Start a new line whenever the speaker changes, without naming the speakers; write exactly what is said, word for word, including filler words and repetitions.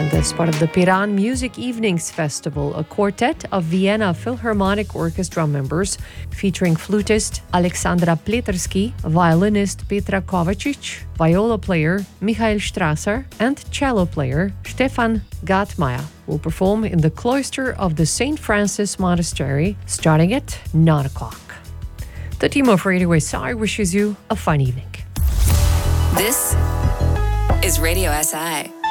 And as part of the Piran Music Evenings Festival, a quartet of Vienna Philharmonic Orchestra members featuring flutist Alexandra Pleterski, violinist Petra Kovacic, viola player Michael Strasser, and cello player Stefan Gatmeier will perform in the cloister of the Saint Francis Monastery starting at nine o'clock. The team of Radio S I wishes you a fun evening.
This is Radio S I.